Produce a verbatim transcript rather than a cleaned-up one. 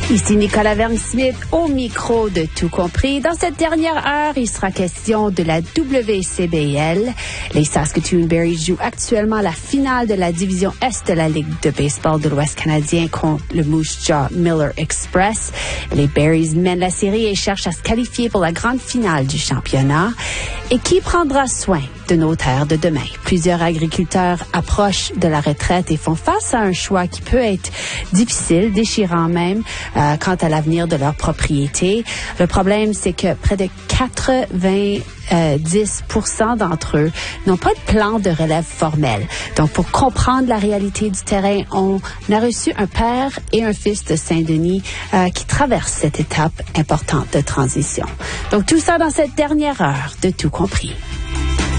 Ici Nicolas Vergne-Smith au micro de Tout compris. Dans cette dernière heure, il sera question de la W C B L. Les Saskatoon Berries jouent actuellement la finale de la division Est de la Ligue de baseball de l'Ouest canadien contre le Moose Jaw Miller Express. Les Berries mènent la série et cherchent à se qualifier pour la grande finale du championnat. Et qui prendra soin de nos terres de demain? Plusieurs agriculteurs approchent de la retraite et font face à un choix qui peut être difficile, déchirant même, euh, quant à l'avenir de leur propriété. Le problème, c'est que près de quatre-vingt-dix pour cent d'entre eux n'ont pas de plan de relève formel. Donc, pour comprendre la réalité du terrain, on a reçu un père et un fils de Saint-Denis euh, qui traversent cette étape importante de transition. Donc, tout ça dans cette dernière heure de Tout compris.